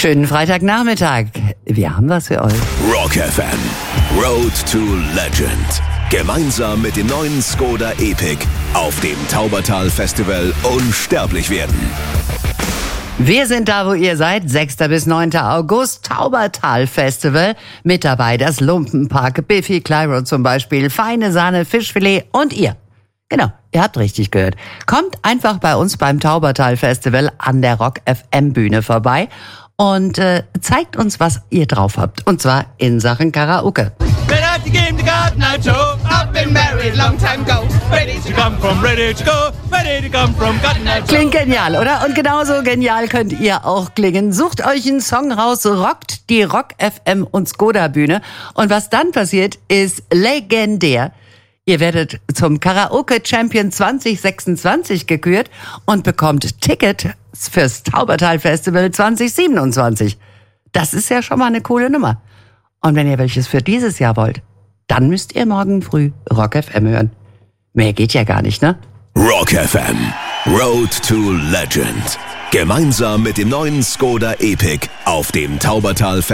Schönen Freitagnachmittag. Wir haben was für euch. Rock FM. Road to Legend. Gemeinsam mit dem neuen Skoda Epic auf dem Taubertal Festival unsterblich werden. Wir sind da, wo ihr seid. 6. bis 9. August, Taubertal Festival. Mit dabei das Lumpenpack, Biffy Clyro zum Beispiel, feine Sahne, Fischfilet und ihr. Genau, ihr habt richtig gehört. Kommt einfach bei uns beim Taubertal Festival an der Rock FM Bühne vorbei und zeigt uns, was ihr drauf habt. Und zwar in Sachen Karaoke. Klingt genial, oder? Und genauso genial könnt ihr auch klingen. Sucht euch einen Song raus, rockt die Rock FM und Skoda Bühne. Und was dann passiert, ist legendär. Ihr werdet zum Karaoke Champion 2026 gekürt und bekommt Ticket fürs Taubertal Festival 2027. Das ist ja schon mal eine coole Nummer. Und wenn ihr welches für dieses Jahr wollt, dann müsst ihr morgen früh Rock FM hören. Mehr geht ja gar nicht, ne? Rock FM. Road to Legend. Gemeinsam mit dem neuen Skoda Epic auf dem Taubertal